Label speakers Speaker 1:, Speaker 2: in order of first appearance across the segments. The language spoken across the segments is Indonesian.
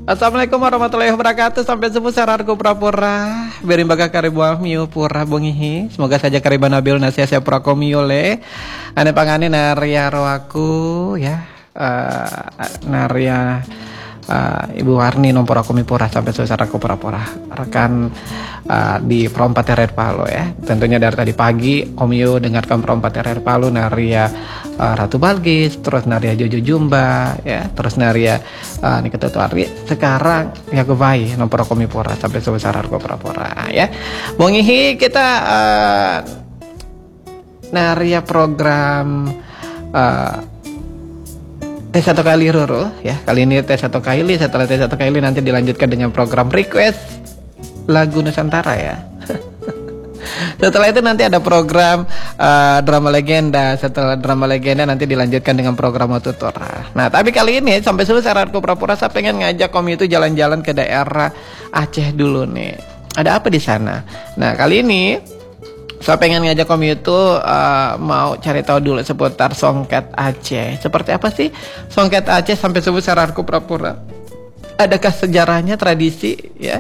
Speaker 1: Assalamualaikum warahmatullahi wabarakatuh. Sampai jumpa sararku pura-pura. Beri baga karibuah miu pura bongihi. Semoga saja kariban nabil nasiasya pura komiu le. Ane pangane naria roaku ya. Naria Ibu Warni nomor aku mipura sampai sararku pura-pura. Rekan di Perompat Red Palu ya. Tentunya dari tadi pagi komiu dengarkan Perompat Red Palu naria Ratu Balgis, terus naria Jojo Jumba ya, terus naria Nikita Tuari. Sekarang ya gue bayi nomor komi pura sampai sebesar harga pura-pura ya. Bongihi kita naria program tes satu kali Ruru ya. Kali ini tes satu kali, setelah tes satu kali nanti dilanjutkan dengan program request lagu Nusantara ya. Setelah itu nanti ada program drama legenda. Setelah drama legenda nanti dilanjutkan dengan program tutor. Nah tapi kali ini sampai sebesar aku pura-pura saya pengen ngajak komi itu jalan-jalan ke daerah Aceh dulu nih. Ada apa di sana? Nah kali ini saya pengen ngajak komi itu mau cari tahu dulu seputar Songket Aceh. Seperti apa sih Songket Aceh sampai sebesar aku pura-pura? Adakah sejarahnya, tradisi ya,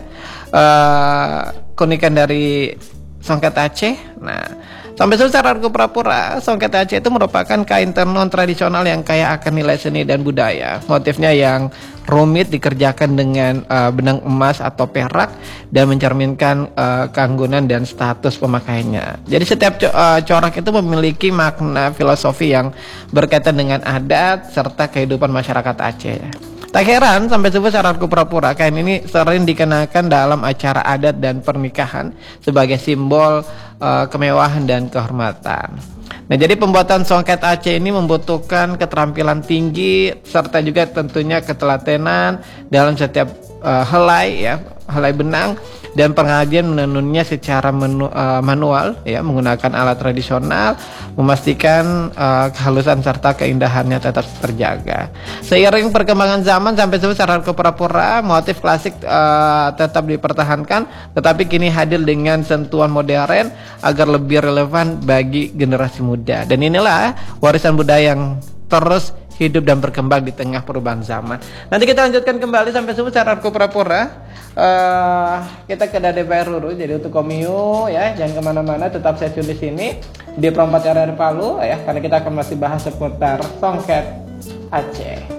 Speaker 1: keunikan dari Songket Aceh? Nah, sampai sebesar harga pura-pura, Songket Aceh itu merupakan kain tenun tradisional yang kaya akan nilai seni dan budaya. Motifnya yang rumit dikerjakan dengan benang emas atau perak dan mencerminkan keanggunan dan status pemakainya. Jadi setiap corak itu memiliki makna filosofi yang berkaitan dengan adat serta kehidupan masyarakat Aceh. Tak heran sampai sebesar harga pura-pura kain ini sering dikenakan dalam acara adat dan pernikahan sebagai simbol kemewahan dan kehormatan. Nah, jadi pembuatan Songket Aceh ini membutuhkan keterampilan tinggi serta juga tentunya ketelatenan dalam setiap helai ya, helai benang dan pengrajin menenunnya secara manual ya, menggunakan alat tradisional, memastikan kehalusan serta keindahannya tetap terjaga. Seiring perkembangan zaman sampai sebesar harga pura-pura, motif klasik tetap dipertahankan, tetapi kini hadir dengan sentuhan modern agar lebih relevan bagi generasi muda. Dan inilah warisan budaya yang terus hidup dan berkembang di tengah perubahan zaman. Nanti kita lanjutkan kembali sampai sebesar harga pura-pura. Kita ke DPR Ruru. Jadi untuk komiu ya, jangan kemana-mana, tetap stay tune di sini di Perompat Red Palu ya, karena kita akan masih bahas seputar Songket Aceh.